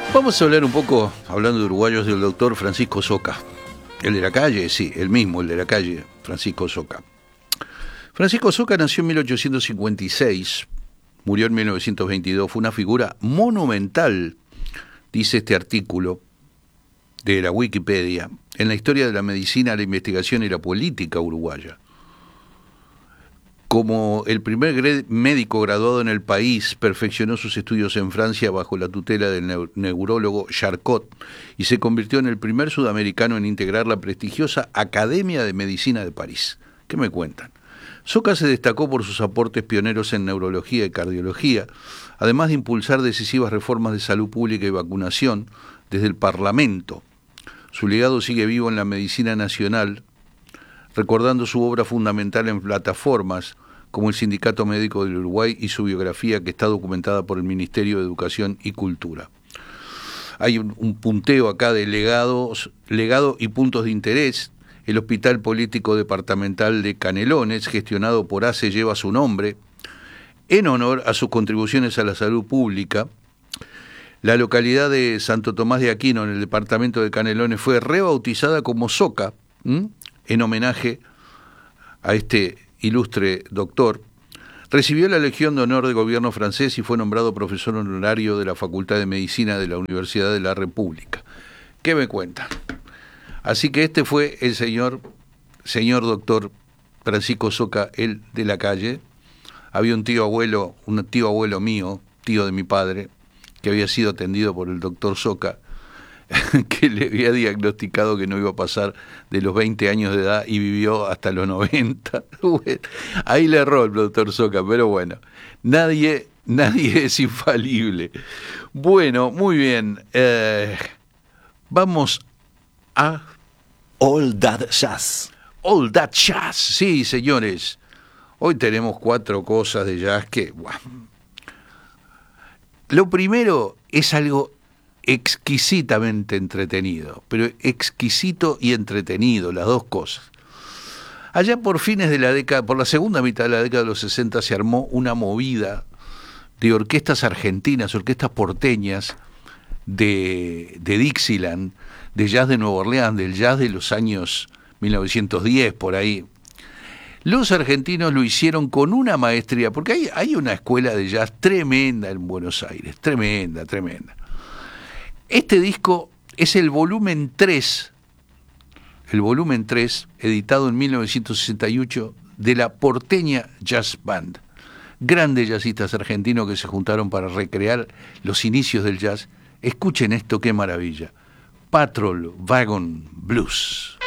Vamos a hablar un poco, hablando de uruguayos, del doctor Francisco Soca. El de la calle, sí, el mismo, el de la calle, Francisco Soca. Francisco Soca nació en 1856, murió en 1922, fue una figura monumental, dice este artículo de la Wikipedia, en la historia de la medicina, la investigación y la política uruguaya. Como el primer médico graduado en el país, perfeccionó sus estudios en Francia bajo la tutela del neurólogo Charcot y se convirtió en el primer sudamericano en integrar la prestigiosa Academia de Medicina de París. ¿Qué me cuentan? Soca se destacó por sus aportes pioneros en neurología y cardiología, además de impulsar decisivas reformas de salud pública y vacunación desde el Parlamento. Su legado sigue vivo en la medicina nacional, recordando su obra fundamental en plataformas como el Sindicato Médico del Uruguay y su biografía que está documentada por el Ministerio de Educación y Cultura. Hay un punteo acá de legado y puntos de interés. El Hospital Político Departamental de Canelones, gestionado por ACE, lleva su nombre en honor a sus contribuciones a la salud pública. La localidad de Santo Tomás de Aquino, en el departamento de Canelones, fue rebautizada como Soca, en homenaje a este ilustre doctor. Recibió la Legión de Honor del gobierno francés y fue nombrado profesor honorario de la Facultad de Medicina de la Universidad de la República. ¿Qué me cuentan? Así que este fue el señor doctor Francisco Soca, el de la calle. Había un tío abuelo mío, tío de mi padre, que había sido atendido por el doctor Soca, que le había diagnosticado que no iba a pasar de los 20 años de edad y vivió hasta los 90. Bueno, ahí le erró el doctor Soca, pero bueno, nadie es infalible. Bueno, muy bien. Vamos a All That Jazz. All That Jazz, sí, señores. Hoy tenemos 4 cosas de jazz que... Wow. Lo primero es algo exquisitamente entretenido, pero exquisito y entretenido, las dos cosas. Allá por la segunda mitad de la década de los 60 se armó una movida de orquestas argentinas, orquestas porteñas de Dixieland, de jazz de Nueva Orleans, del jazz de los años 1910, por ahí. Los argentinos lo hicieron con una maestría, porque hay una escuela de jazz tremenda en Buenos Aires, tremenda. Este disco es el volumen 3, editado en 1968, de la Porteña Jazz Band. Grandes jazzistas argentinos que se juntaron para recrear los inicios del jazz. Escuchen esto, qué maravilla. Patrol Wagon Blues.